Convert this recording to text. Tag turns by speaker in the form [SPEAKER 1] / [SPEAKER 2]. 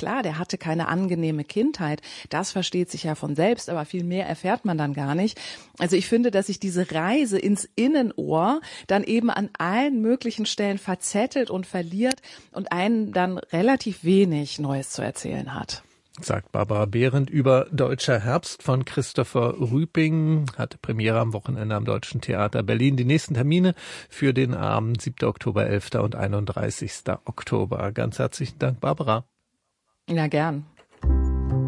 [SPEAKER 1] klar, der hatte keine angenehme Kindheit. Das versteht sich ja von selbst, aber viel mehr erfährt man dann gar nicht. Also ich finde, dass sich diese Reise ins Innenohr dann eben an allen möglichen Stellen verzettelt und verliert und einen dann relativ wenig Neues zu erzählen hat.
[SPEAKER 2] Sagt Barbara Behrendt über Deutscher Herbst von Christopher Rüping. Hatte Premiere am Wochenende am Deutschen Theater Berlin. Die nächsten Termine für den Abend 7. Oktober, 11. und 31. Oktober. Ganz herzlichen Dank, Barbara.
[SPEAKER 1] Ja, gern.